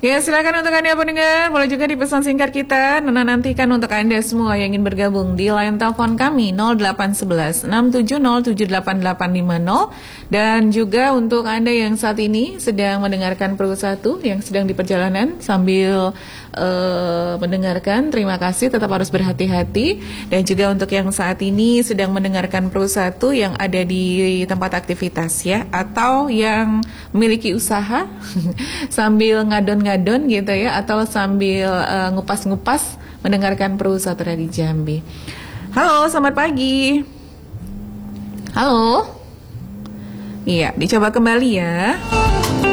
Ya, silakan untuk Anda pendengar, boleh juga dipesan singkat kita. Nana nantikan untuk Anda semua yang ingin bergabung di line telepon kami 0811 670 78850, dan juga untuk Anda yang saat ini sedang mendengarkan Pro 1 yang sedang di perjalanan sambil mendengarkan, terima kasih, tetap harus berhati-hati. Dan juga untuk yang saat ini sedang mendengarkan Pro 1 yang ada di tempat aktivitas ya, atau yang memiliki usaha sambil ngadon-ngadon gitu ya, atau sambil ngupas-ngupas mendengarkan Pro 1 dari Jambi. Halo, selamat pagi. Halo. Iya, dicoba kembali ya.